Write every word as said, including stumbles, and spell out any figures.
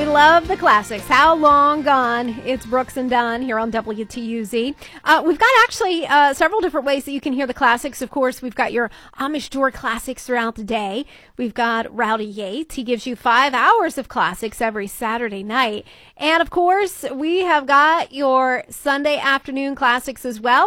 We love the classics. How Long Gone? It's Brooks and Dunn here on W T U Z. Uh, we've got actually uh, several different ways that you can hear the classics. Of course, we've got your Amish Door classics throughout the day. We've got Rowdy Yates. He gives you five hours of classics every Saturday night. And, of course, we have got your Sunday afternoon classics as well.